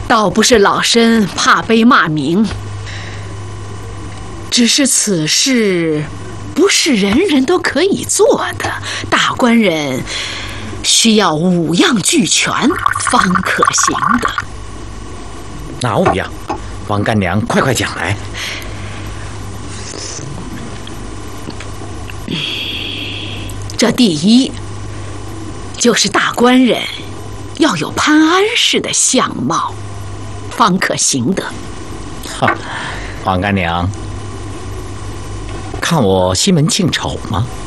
倒不是老身怕被骂名，只是此事不是人人都可以做的，大官人需要5样俱全方可行的。 哪5样？王干娘，快讲来。 这第一，就是大官人要有潘安氏的相貌，方可行的。 王干娘，看我西门庆丑吗？